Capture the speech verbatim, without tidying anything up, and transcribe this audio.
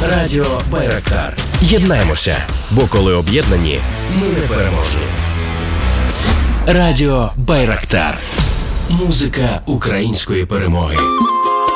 Радіо Байрактар. Єднаймося, бо коли об'єднані, ми непереможні. Радіо Байрактар. Музика української перемоги.